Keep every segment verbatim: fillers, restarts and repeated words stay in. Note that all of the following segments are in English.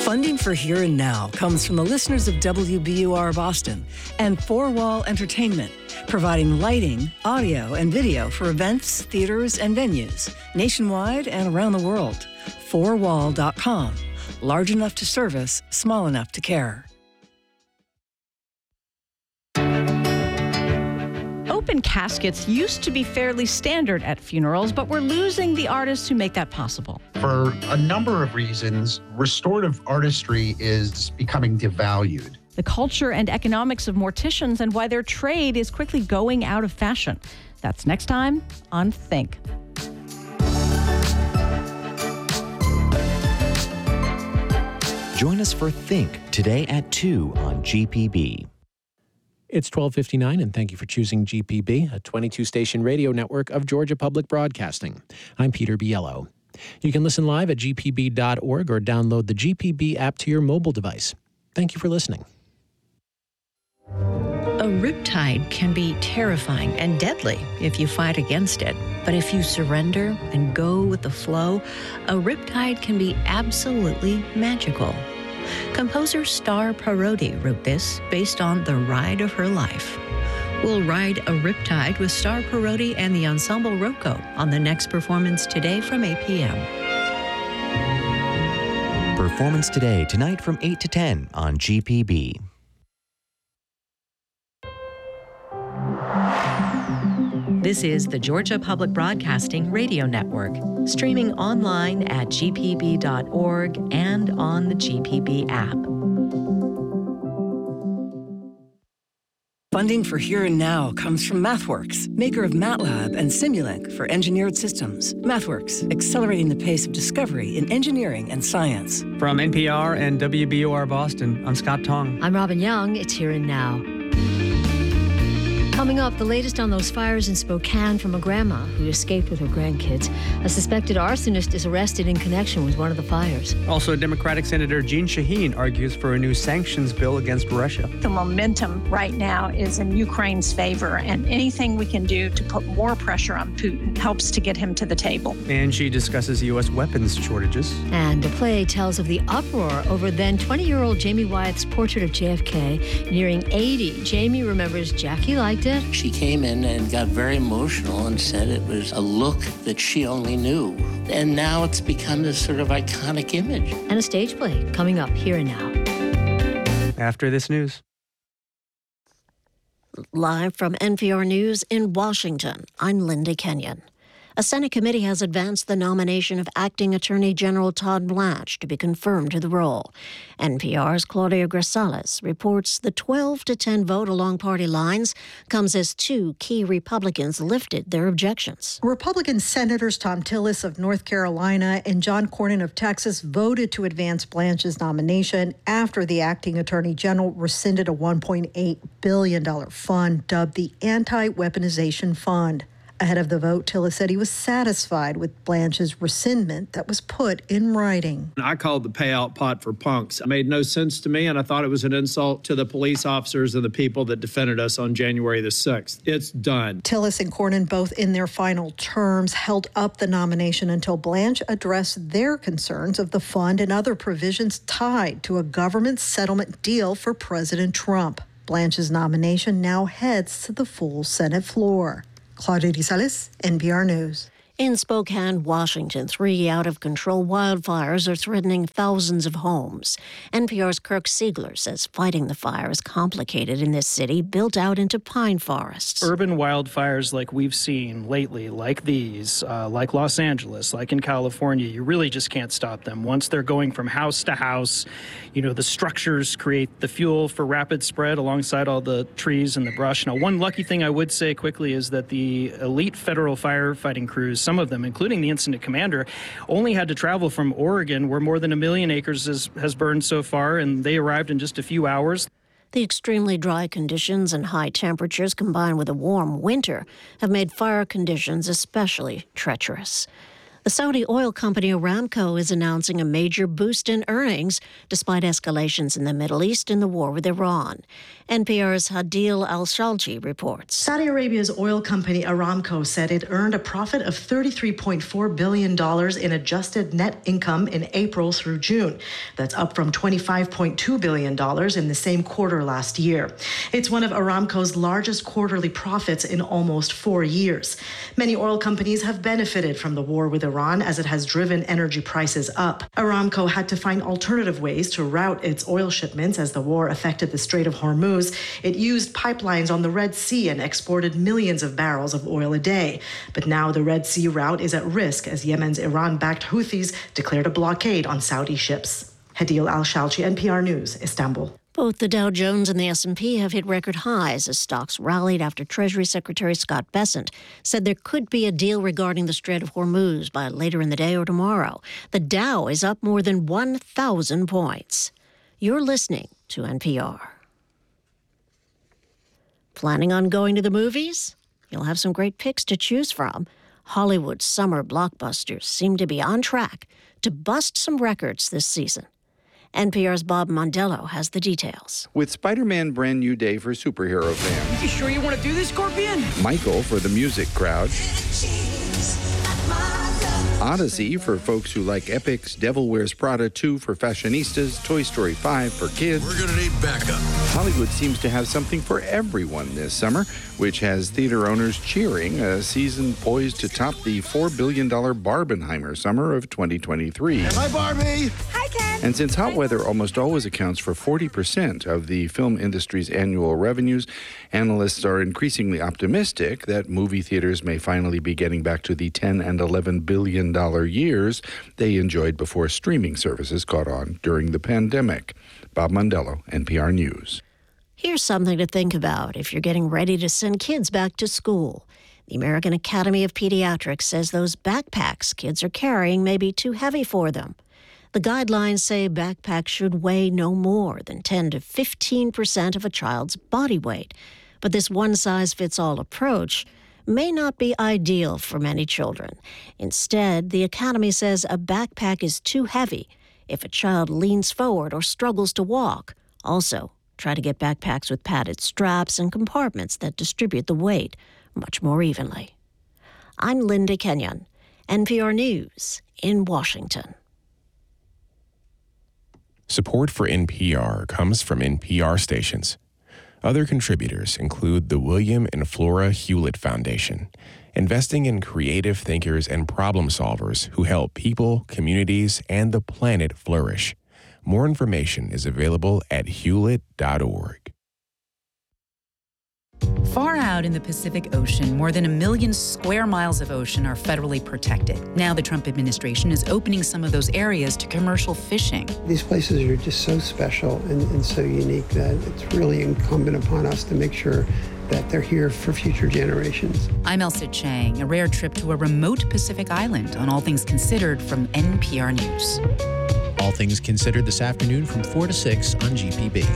Funding for Here and Now comes from the listeners of W B U R Boston and Four Wall Entertainment, providing lighting, audio, and video for events, theaters, and venues nationwide and around the world. four wall dot com. Large enough to service, small enough to care. Open caskets used to be fairly standard at funerals, but we're losing the artists who make that possible. For a number of reasons, restorative artistry is becoming devalued. The culture and economics of morticians and why their trade is quickly going out of fashion. That's next time on Think. Join us for Think today at two on G P B. It's twelve fifty-nine, and thank you for choosing G P B, a twenty-two station radio network of Georgia Public Broadcasting. I'm Peter Biello. You can listen live at G P B dot org or download the G P B app to your mobile device. Thank you for listening. A riptide can be terrifying and deadly if you fight against it. But if you surrender and go with the flow, a riptide can be absolutely magical. Composer Star Parodi wrote this based on the ride of her life. We'll ride a riptide with Star Parodi and the Ensemble Rocco on the next Performance Today from eight p.m. Performance Today, tonight from eight to ten on G P B. This is the Georgia Public Broadcasting Radio Network, streaming online at G P B dot org and on the G P B app. Funding for Here and Now comes from MathWorks, maker of MATLAB and Simulink for engineered systems. MathWorks, accelerating the pace of discovery in engineering and science. From N P R and W B U R Boston, I'm Scott Tong. I'm Robin Young. It's Here and Now. Coming up, the latest on those fires in Spokane from a grandma who escaped with her grandkids. A suspected arsonist is arrested in connection with one of the fires. Also, Democratic Senator Jeanne Shaheen argues for a new sanctions bill against Russia. The momentum right now is in Ukraine's favor, and anything we can do to put more pressure on Putin helps to get him to the table. And she discusses U S weapons shortages. And the play tells of the uproar over then twenty-year-old Jamie Wyeth's portrait of J F K. Nearing eighty, Jamie remembers Jackie liked it. She came in and got very emotional and said it was a look that she only knew. And now it's become this sort of iconic image. And a stage play coming up Here and Now. After this news. Live from N P R News in Washington, I'm Linda Kenyon. A Senate committee has advanced the nomination of Acting Attorney General Todd Blanche to be confirmed to the role. N P R's Claudia Grisales reports the twelve to ten vote along party lines comes as two key Republicans lifted their objections. Republican Senators Tom Tillis of North Carolina and John Cornyn of Texas voted to advance Blanche's nomination after the acting attorney general rescinded a one point eight billion dollars fund dubbed the Anti-Weaponization Fund. Ahead of the vote, Tillis said he was satisfied with Blanche's rescindment that was put in writing. I called the payout pot for punks. It made no sense to me, and I thought it was an insult to the police officers and the people that defended us on January the sixth. It's done. Tillis and Cornyn, both in their final terms, held up the nomination until Blanche addressed their concerns of the fund and other provisions tied to a government settlement deal for President Trump. Blanche's nomination now heads to the full Senate floor. Claudia Grisales, N P R News. In Spokane, Washington, three out-of-control wildfires are threatening thousands of homes. N P R's Kirk Siegler says fighting the fire is complicated in this city built out into pine forests. Urban wildfires like we've seen lately, like these, uh, like Los Angeles, like in California, you really just can't stop them. Once they're going from house to house, you know, the structures create the fuel for rapid spread alongside all the trees and the brush. Now, one lucky thing I would say quickly is that the elite federal firefighting crews, some of them, including the incident commander, only had to travel from Oregon, where more than a million acres is, has burned so far, and they arrived in just a few hours. The extremely dry conditions and high temperatures combined with a warm winter have made fire conditions especially treacherous. The Saudi oil company Aramco is announcing a major boost in earnings despite escalations in the Middle East and the war with Iran. N P R's Hadil Al-Shalji reports. Saudi Arabia's oil company Aramco said it earned a profit of thirty-three point four billion dollars in adjusted net income in April through June. That's up from twenty-five point two billion dollars in the same quarter last year. It's one of Aramco's largest quarterly profits in almost four years. Many oil companies have benefited from the war with Iran as it has driven energy prices up. Aramco had to find alternative ways to route its oil shipments as the war affected the Strait of Hormuz. It used pipelines on the Red Sea and exported millions of barrels of oil a day. But now the Red Sea route is at risk as Yemen's Iran-backed Houthis declared a blockade on Saudi ships. Hadil Al-Shalji, N P R News, Istanbul. Both the Dow Jones and the S and P have hit record highs as stocks rallied after Treasury Secretary Scott Bessent said there could be a deal regarding the Strait of Hormuz by later in the day or tomorrow. The Dow is up more than one thousand points. You're listening to N P R. Planning on going to the movies? You'll have some great picks to choose from. Hollywood's summer blockbusters seem to be on track to bust some records this season. N P R's Bob Mondello has the details. With Spider-Man Brand New Day for superhero fans. You sure you want to do this, Scorpion? Michael for the music crowd. Odyssey for folks who like epics, Devil Wears Prada two for fashionistas, Toy Story five for kids. We're going to need backup. Hollywood seems to have something for everyone this summer, which has theater owners cheering a season poised to top the four billion dollars Barbenheimer summer of twenty twenty-three. Hi, Barbie. Hi, Ken. And since hot weather almost always accounts for forty percent of the film industry's annual revenues, analysts are increasingly optimistic that movie theaters may finally be getting back to the ten and eleven billion dollars years they enjoyed before streaming services caught on during the pandemic. Bob Mondello, N P R News. Here's something to think about if you're getting ready to send kids back to school. The American Academy of Pediatrics says those backpacks kids are carrying may be too heavy for them. The guidelines say backpacks should weigh no more than ten to fifteen percent of a child's body weight. But this one-size-fits-all approach may not be ideal for many children. Instead, the Academy says a backpack is too heavy if a child leans forward or struggles to walk. Also, try to get backpacks with padded straps and compartments that distribute the weight much more evenly. I'm Linda Kenyon, N P R News in Washington. Support for N P R comes from N P R stations. Other contributors include the William and Flora Hewlett Foundation, investing in creative thinkers and problem solvers who help people, communities, and the planet flourish. More information is available at hewlett dot org. Far out in the Pacific Ocean, more than a million square miles of ocean are federally protected. Now the Trump administration is opening some of those areas to commercial fishing. These places are just so special and, and so unique that it's really incumbent upon us to make sure that they're here for future generations. I'm Elsa Chang, a rare trip to a remote Pacific island on All Things Considered from N P R News. All Things Considered this afternoon from four to six on G P B.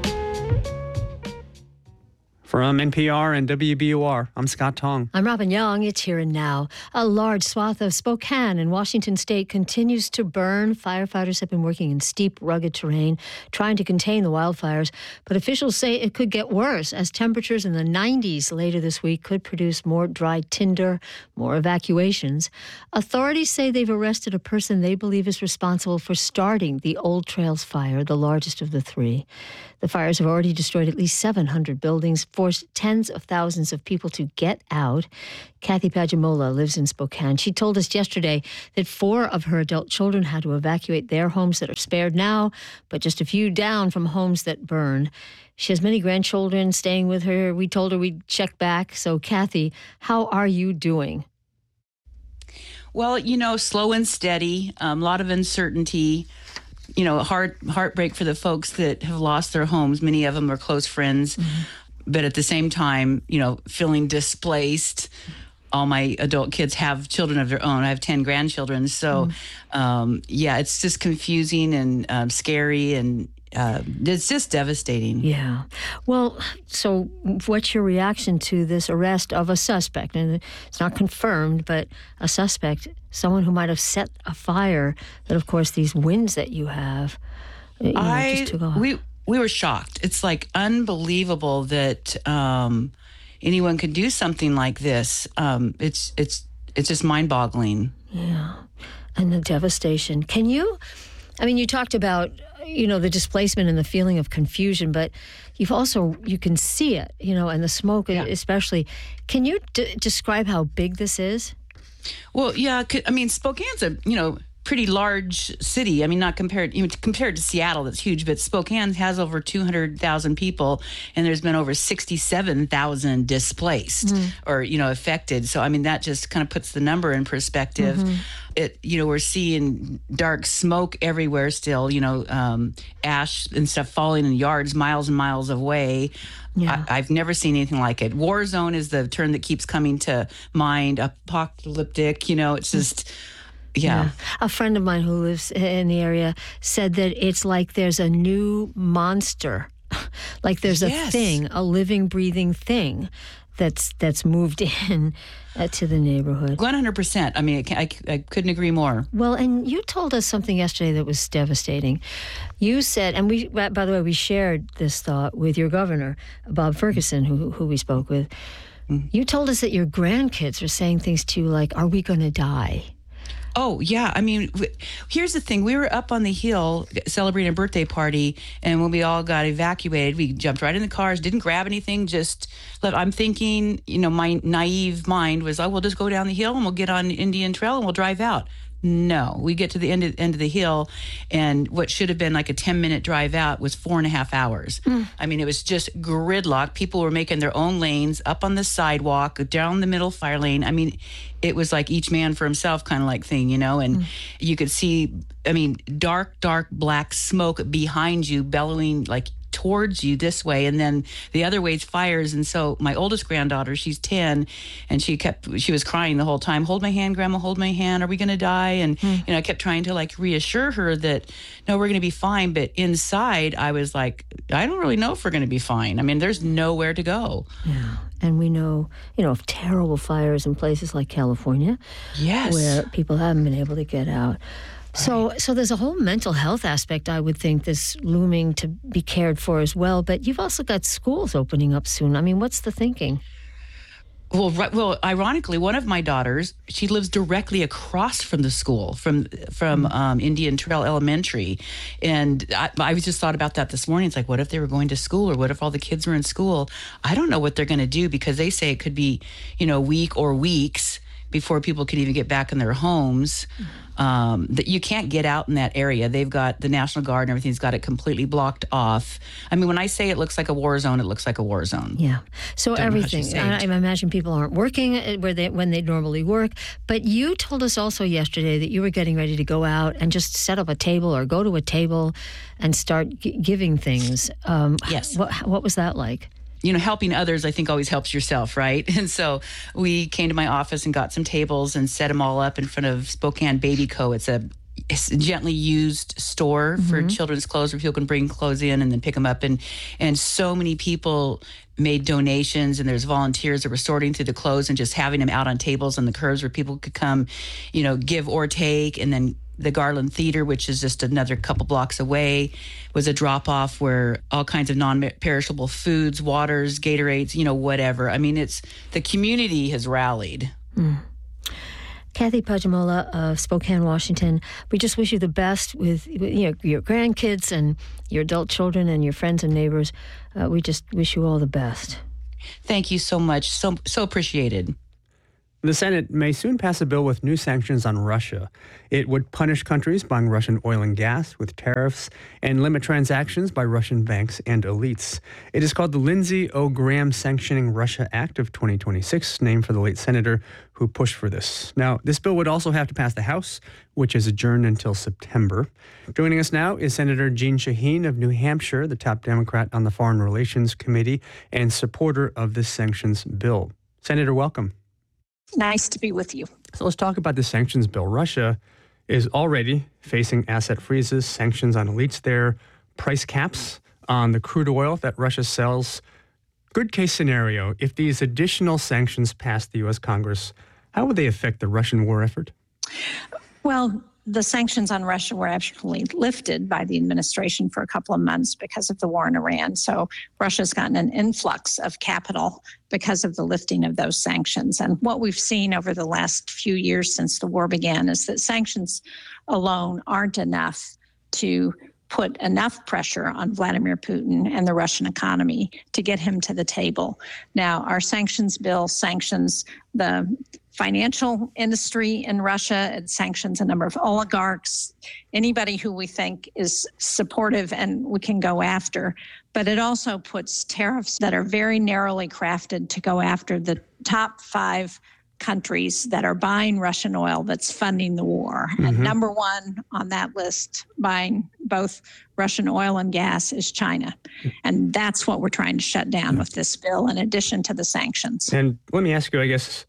From N P R and W B U R, I'm Scott Tong. I'm Robin Young. It's Here and Now. A large swath of Spokane in Washington state continues to burn. Firefighters have been working in steep, rugged terrain, trying to contain the wildfires. But officials say it could get worse as temperatures in the nineties later this week could produce more dry tinder, more evacuations. Authorities say they've arrested a person they believe is responsible for starting the Old Trails fire, the largest of the three. The fires have already destroyed at least seven hundred buildings, forced tens of thousands of people to get out. Kathy Pagimola lives in Spokane. She told us yesterday that four of her adult children had to evacuate their homes that are spared now, but just a few down from homes that burned. She has many grandchildren staying with her. We told her we'd check back. So, Kathy, how are you doing? Well, you know, slow and steady, a um, lot of uncertainty. You know, heart heartbreak for the folks that have lost their homes. Many of them are close friends. Mm-hmm. But at the same time, you know, feeling displaced. All my adult kids have children of their own. I have ten grandchildren. So, mm-hmm. um, yeah, it's just confusing and um, scary. And uh, it's just devastating. Yeah. Well, so what's your reaction to this arrest of a suspect? And it's not confirmed, but a suspect, someone who might have set a fire that, of course, these winds that you have, you know, I, just took off. We, we were shocked. It's like unbelievable that um, anyone could do something like this. Um, it's, it's, it's just mind-boggling. Yeah. And the devastation. Can you, I mean, you talked about, you know, the displacement and the feeling of confusion, but you've also, you can see it, you know, and the smoke yeah. especially. Can you d- describe how big this is? Well, yeah, I mean, Spokane's a, you know, pretty large city. I mean, not compared, you know, compared to Seattle, that's huge, but Spokane has over two hundred thousand people, and there's been over sixty-seven thousand displaced mm. or, you know, affected. So, I mean, that just kind of puts the number in perspective. Mm-hmm. It, you know, we're seeing dark smoke everywhere still, you know, um, ash and stuff falling in yards miles and miles away. Yeah. I, I've never seen anything like it. War zone is the term that keeps coming to mind. Apocalyptic, you know, it's just... Yeah. yeah. A friend of mine who lives in the area said that it's like there's a new monster, like there's yes. a thing, a living, breathing thing that's that's moved in uh, to the neighborhood. one hundred percent. I mean, I, I, I couldn't agree more. Well, and you told us something yesterday that was devastating. You said, and we, by the way, we shared this thought with your governor, Bob Ferguson, who, who we spoke with. Mm-hmm. You told us that your grandkids are saying things to you like, are we going to die? Oh, yeah. I mean, here's the thing. We were up on the hill celebrating a birthday party, and when we all got evacuated, we jumped right in the cars, didn't grab anything, just left. I'm thinking, you know, my naive mind was, oh, we'll just go down the hill and we'll get on Indian Trail and we'll drive out. No, we get to the end of, end of the hill, and what should have been like a ten-minute drive out was four and a half hours. Mm. I mean, it was just gridlock. People were making their own lanes up on the sidewalk, down the middle fire lane. I mean, it was like each man for himself kind of like thing, you know, and mm. you could see, I mean, dark, dark black smoke behind you bellowing like towards you this way, and then the other way's fires. And so my oldest granddaughter, she's ten, and she kept she was crying the whole time, hold my hand, grandma, hold my hand, are we gonna die? And mm. you know, I kept trying to like reassure her that no, we're gonna be fine, but inside I was like, I don't really know if we're gonna be fine. I mean, there's nowhere to go. Yeah. And we know, you know, of terrible fires in places like California, yes, where people haven't been able to get out. So so there's a whole mental health aspect, I would think, that's looming to be cared for as well. But you've also got schools opening up soon. I mean, what's the thinking? Well, right, well, ironically, one of my daughters, she lives directly across from the school, from from um, Indian Trail Elementary. And I, I just thought about that this morning. It's like, what if they were going to school, or what if all the kids were in school? I don't know what they're going to do, because they say it could be, you know, a week or weeks before people could even get back in their homes. Um, that you can't get out in that area. They've got the National Guard and everything's got it completely blocked off. I mean, when I say it looks like a war zone, it looks like a war zone. Yeah. So Don't everything. I, I imagine people aren't working where they when they normally work. But you told us also yesterday that you were getting ready to go out and just set up a table or go to a table and start g- giving things. Um, yes. What, what was that like? You know, helping others, I think, always helps yourself, right? And so we came to my office and got some tables and set them all up in front of Spokane Baby Co. It's a, it's a gently used store mm-hmm. for children's clothes, where people can bring clothes in and then pick them up. And and so many people made donations, and there's volunteers that were sorting through the clothes and just having them out on tables on the curbs where people could come, you know, give or take. And then the Garland Theater, which is just another couple blocks away, was a drop-off where all kinds of non-perishable foods, waters, Gatorades, you know, whatever. I mean, it's the community has rallied. Mm. Kathy Pajamola of Spokane, Washington, we just wish you the best with, you know, your grandkids and your adult children and your friends and neighbors. Uh, we just wish you all the best. Thank you so much. So, so appreciated. The Senate may soon pass a bill with new sanctions on Russia. It would punish countries buying Russian oil and gas with tariffs and limit transactions by Russian banks and elites. It is called the Lindsey O. Graham Sanctioning Russia Act of twenty twenty-six, named for the late senator who pushed for this. Now, this bill would also have to pass the House, which is adjourned until September. Joining us now is Senator Jeanne Shaheen of New Hampshire, the top Democrat on the Foreign Relations Committee and supporter of this sanctions bill. Senator, welcome. Nice to be with you. So let's talk about the sanctions bill. Russia is already facing asset freezes, sanctions on elites there, price caps on the crude oil that Russia sells. Good case scenario, if these additional sanctions pass the U S Congress, how would they affect the Russian war effort? Well, the sanctions on Russia were actually lifted by the administration for a couple of months because of the war in Iran. So Russia's gotten an influx of capital because of the lifting of those sanctions. And what we've seen over the last few years since the war began is that sanctions alone aren't enough to put enough pressure on Vladimir Putin and the Russian economy to get him to the table. Now, our sanctions bill sanctions the financial industry in Russia. It sanctions a number of oligarchs, anybody who we think is supportive and we can go after. But it also puts tariffs that are very narrowly crafted to go after the top five countries that are buying Russian oil that's funding the war. Mm-hmm. And number one on that list buying both Russian oil and gas is China. And that's what we're trying to shut down with this bill, in addition to the sanctions. And let me ask you, I guess,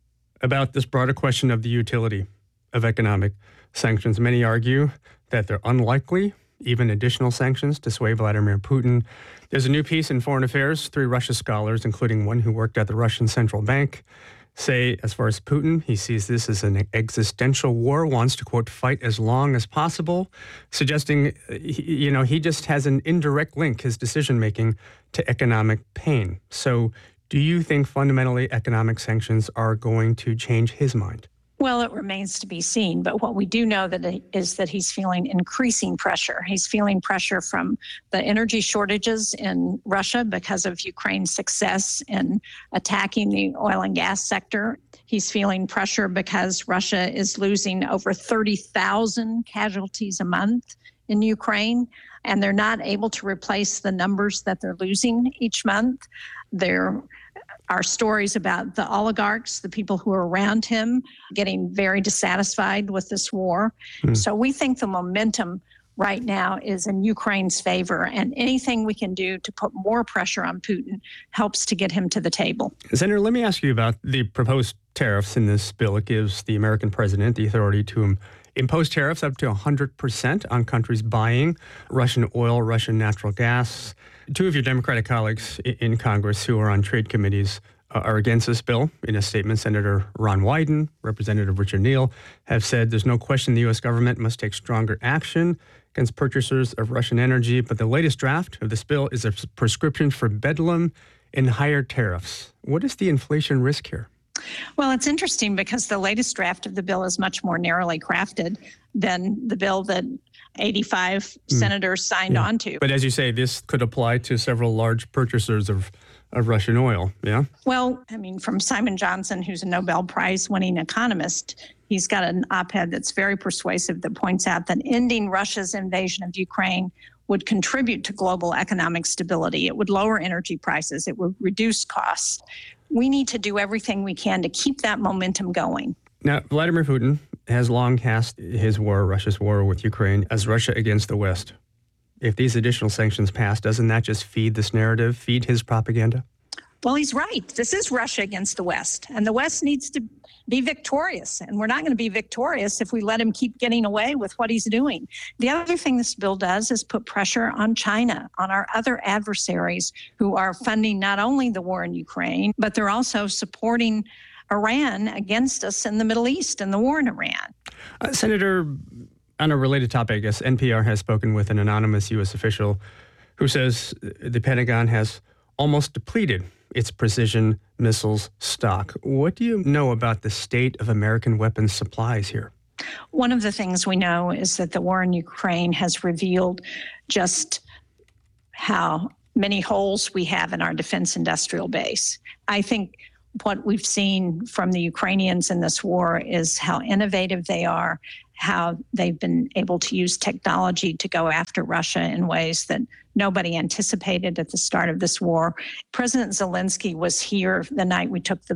about this broader question of the utility of economic sanctions. Many argue that they're unlikely, even additional sanctions, to sway Vladimir Putin. There's a new piece in Foreign Affairs. Three Russia scholars, including one who worked at the Russian Central Bank, say, as far as Putin, he sees this as an existential war, wants to, quote, fight as long as possible, suggesting, you know, he just has an indirect link, his decision-making, to economic pain. So do you think fundamentally economic sanctions are going to change his mind? Well, it remains to be seen. But what we do know that is that he's feeling increasing pressure. He's feeling pressure from the energy shortages in Russia because of Ukraine's success in attacking the oil and gas sector. He's feeling pressure because Russia is losing over thirty thousand casualties a month in Ukraine, and they're not able to replace the numbers that they're losing each month. They're Our stories about the oligarchs, the people who are around him, getting very dissatisfied with this war. Mm. So we think the momentum right now is in Ukraine's favor, and anything we can do to put more pressure on Putin helps to get him to the table. Senator, let me ask you about the proposed tariffs in this bill. It gives the American president the authority to impose tariffs up to one hundred percent on countries buying Russian oil, Russian natural gas. Two of your Democratic colleagues in Congress who are on trade committees are against this bill. In a statement, Senator Ron Wyden, Representative Richard Neal have said there's no question the U S government must take stronger action against purchasers of Russian energy. But the latest draft of this bill is a prescription for bedlam and higher tariffs. What is the inflation risk here? Well, it's interesting because the latest draft of the bill is much more narrowly crafted than the bill that eighty-five mm. senators signed yeah. on to. But as you say, this could apply to several large purchasers of, of Russian oil, yeah? Well, I mean, from Simon Johnson, who's a Nobel Prize-winning economist, he's got an op-ed that's very persuasive that points out that ending Russia's invasion of Ukraine would contribute to global economic stability. It would lower energy prices. It would reduce costs. We need to do everything we can to keep that momentum going. Now, Vladimir Putin has long cast his war, Russia's war with Ukraine, as Russia against the West. If these additional sanctions pass, doesn't that just feed this narrative, feed his propaganda? Well, he's right. This is Russia against the West, and the West needs to be victorious, and we're not going to be victorious if we let him keep getting away with what he's doing. The other thing this bill does is put pressure on China, on our other adversaries who are funding not only the war in Ukraine, but they're also supporting Iran against us in the Middle East and the war in Iran. Uh, Senator, on a related topic, I guess N P R has spoken with an anonymous U S official who says the Pentagon has almost depleted its precision missiles stock. What do you know about the state of American weapons supplies here? One of the things we know is that the war in Ukraine has revealed just how many holes we have in our defense industrial base. I think what we've seen from the Ukrainians in this war is how innovative they are, how they've been able to use technology to go after Russia in ways that nobody anticipated at the start of this war. President Zelensky was here the night we took the